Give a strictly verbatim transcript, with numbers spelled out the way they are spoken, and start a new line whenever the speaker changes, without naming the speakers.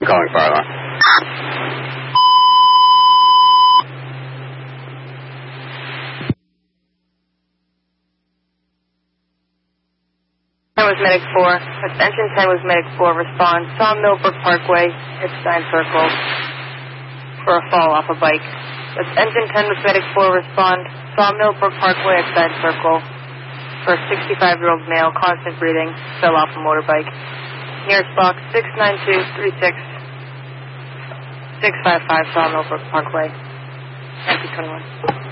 Calling fire alarm.
ten was Medic four. Extension ten was Medic four. Respond. Saw Millbrook Parkway, Epstein Circle, for a fall off a bike. Extension ten was Medic four. Respond. Saw Millbrook Parkway, Epstein Circle, for a sixty-five-year-old male, constant breathing, fell off a motorbike. Nearest box six nine two three six six five five Saw Millbrook Parkway. nineteen twenty-one.